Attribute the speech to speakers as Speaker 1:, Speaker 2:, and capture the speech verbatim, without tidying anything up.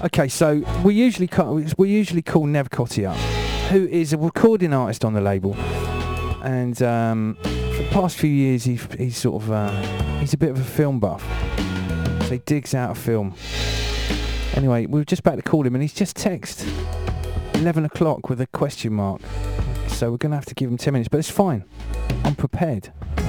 Speaker 1: Okay, so we usually call, we usually call Nev Cotti up, who is a recording artist on the label, and um, for the past few years he's he's sort of uh, he's a bit of a film buff, so he digs out a film. Anyway, we were just about to call him, and he's just texted eleven o'clock with a question mark. So we're gonna have to give him ten minutes, but it's fine. I'm prepared.